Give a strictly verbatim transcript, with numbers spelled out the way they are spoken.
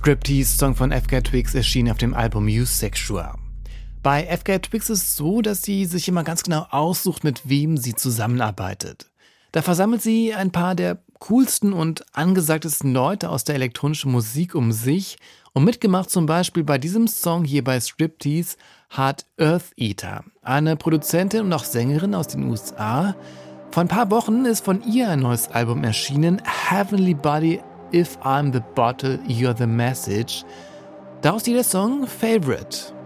Striptease-Song von F K Twigs erschien auf dem Album Youthsexual. Bei F K Twigs ist es so, dass sie sich immer ganz genau aussucht, mit wem sie zusammenarbeitet. Da versammelt sie ein paar der coolsten und angesagtesten Leute aus der elektronischen Musik um sich und mitgemacht zum Beispiel bei diesem Song hier bei Striptease hat Eartheater, eine Produzentin und auch Sängerin aus den U S A. Vor ein paar Wochen ist von ihr ein neues Album erschienen, Heavenly Body, If I'm the Bottle, You're the Message. Daraus der Song Favorite.